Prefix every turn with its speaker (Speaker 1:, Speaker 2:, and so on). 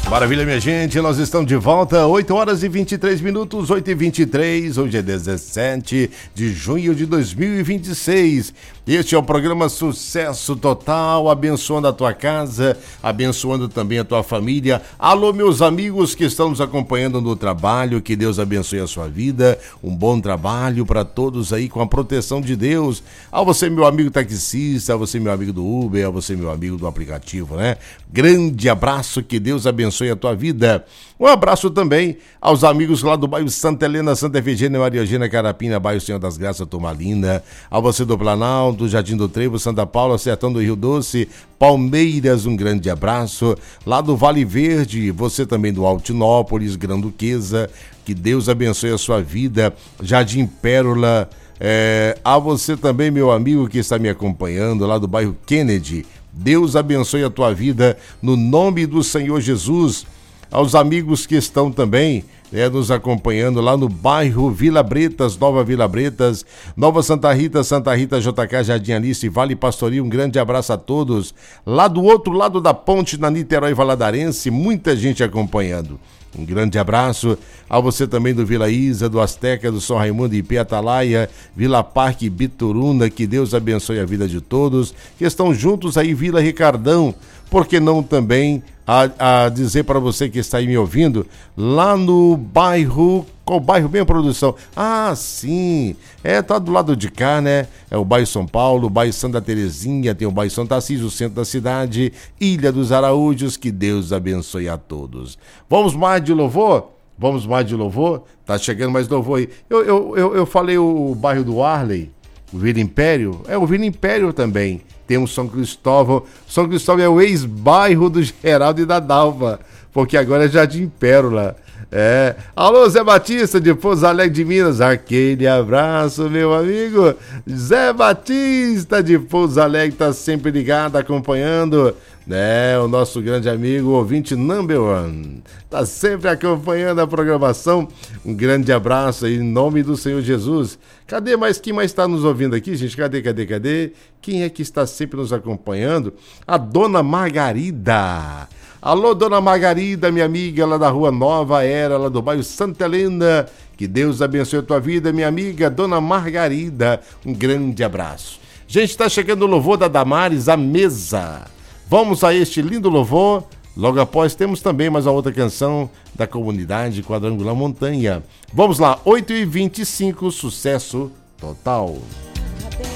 Speaker 1: Maravilha, minha gente, nós estamos de volta, 8 horas e 23 minutos, 8h23, hoje é 17 de junho de 2026. Este é o programa Sucesso Total, abençoando a tua casa, abençoando também a tua família. Alô, meus amigos que estão nos acompanhando no trabalho, que Deus abençoe a sua vida, um bom trabalho para todos aí com a proteção de Deus. A você, meu amigo taxista, a você, meu amigo do Uber, a você, meu amigo do aplicativo, né? Grande abraço, que Deus abençoe a tua vida. Um abraço também aos amigos lá do bairro Santa Helena, Santa Efigênia, Maria Eugênia, Carapina, bairro Senhor das Graças, Turmalina. A você do Planalto, Jardim do Trevo, Santa Paula, Sertão do Rio Doce, Palmeiras, um grande abraço. Lá do Vale Verde, você também do Altinópolis, Granduquesa, que Deus abençoe a sua vida. Jardim Pérola, a você também, meu amigo que está me acompanhando, lá do bairro Kennedy. Deus abençoe a tua vida, no nome do Senhor Jesus. Aos amigos que estão também nos acompanhando lá no bairro Vila Bretas, Nova Vila Bretas, Nova Santa Rita, JK, Jardim Alice e Vale Pastoril, um grande abraço a todos. Lá do outro lado da ponte, na Niterói Valadarense, muita gente acompanhando. Um grande abraço a você também do Vila Isa, do Azteca, do São Raimundo e Ipê Atalaia, Vila Parque Bituruna, que Deus abençoe a vida de todos, que estão juntos aí, Vila Ricardão, por que não também a dizer para você que está aí me ouvindo, lá no bairro, qual bairro bem a produção? Ah, sim, tá do lado de cá, né? É o bairro São Paulo, o bairro Santa Terezinha, tem o bairro Santa Assis, o centro da cidade, Ilha dos Araújos, que Deus abençoe a todos. Vamos mais de louvor? Vamos mais de louvor? Tá chegando mais louvor aí. Eu falei o bairro do Arley, o Vila Império, o Vila Império também. Temos São Cristóvão. São Cristóvão é o ex-bairro do Geraldo e da Dalva, porque agora é Jardim Pérola. Alô, Zé Batista de Pouso Alegre de Minas, aquele abraço, meu amigo. Zé Batista de Pouso Alegre tá sempre ligado, acompanhando, o nosso grande amigo, ouvinte number one, tá sempre acompanhando a programação. Um grande abraço aí, em nome do Senhor Jesus. Cadê mais? Quem mais está nos ouvindo aqui, gente? Cadê? Quem é que está sempre nos acompanhando? A Dona Margarida. Alô, Dona Margarida, minha amiga, lá da Rua Nova Era, lá do bairro Santa Helena. Que Deus abençoe a tua vida, minha amiga, Dona Margarida. Um grande abraço. Gente, está chegando o louvor da Damares, a mesa. Vamos a este lindo louvor. Logo após temos também mais uma outra canção da comunidade Quadrangular Montanha. Vamos lá, 8h25, sucesso total.